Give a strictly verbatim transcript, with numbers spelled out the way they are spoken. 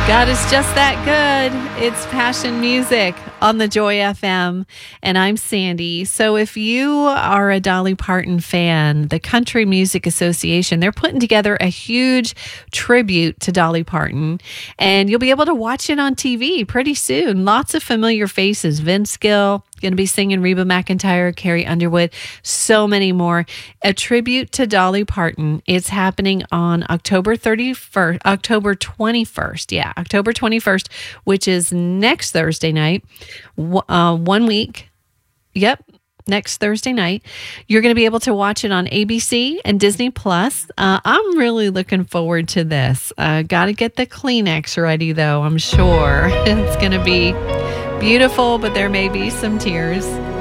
God is just that good. It's Passion Music on the Joy F M, and I'm Sandy. So if you are a Dolly Parton fan, the Country Music Association, they're putting together a huge tribute to Dolly Parton, and you'll be able to watch it on T V pretty soon. Lots of familiar faces. Vince Gill, going to be singing Reba McEntire, Carrie Underwood, so many more. A tribute to Dolly Parton. It's happening on October thirty-first, October twenty-first. Yeah, October twenty-first, which is next Thursday night. Uh, one week. Yep. Next Thursday night. You're going to be able to watch it on A B C and Disney Plus. Uh, I'm really looking forward to this. Uh, Got to get the Kleenex ready, though, I'm sure. It's going to be beautiful, but there may be some tears.